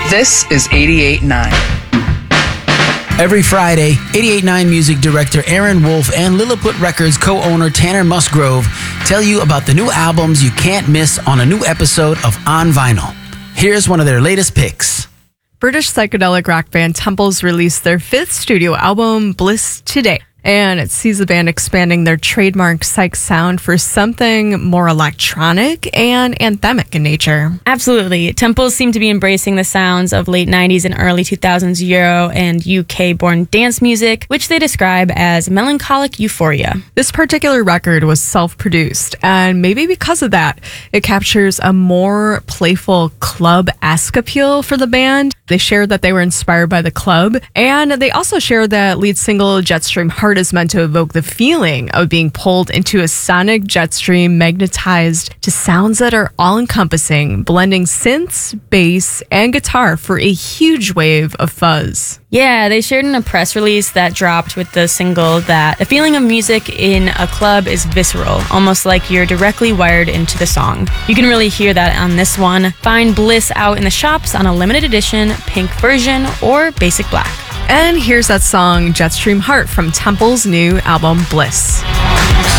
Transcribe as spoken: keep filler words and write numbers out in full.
This is eighty-eight point nine. Every Friday, eighty-eight point nine music director Aaron Wolf and Lilliput Records co-owner Tanner Musgrove tell you about the new albums you can't miss on a new episode of On Vinyl. Here's one of their latest picks. British psychedelic rock band Temples released their fifth studio album, Bliss, today. And it sees the band expanding their trademark psych sound for something more electronic and anthemic in nature. Absolutely. Temples seem to be embracing the sounds of late nineties and early two thousands Euro and U K-born dance music, which they describe as melancholic euphoria. This particular record was self-produced, and maybe because of that, it captures a more playful club-esque appeal for the band. They shared that they were inspired by the club, and they also shared that lead single Jetstream Heart is meant to evoke the feeling of being pulled into a sonic jet stream magnetized to sounds that are all-encompassing, blending synths, bass, and guitar for a huge wave of fuzz. Yeah, they shared in a press release that dropped with the single that the feeling of music in a club is visceral, almost like you're directly wired into the song. You can really hear that on this one. Find Bliss out in the shops on a limited edition, pink version, or basic black. And here's that song, Jetstream Heart, from Temple's new album, Bliss.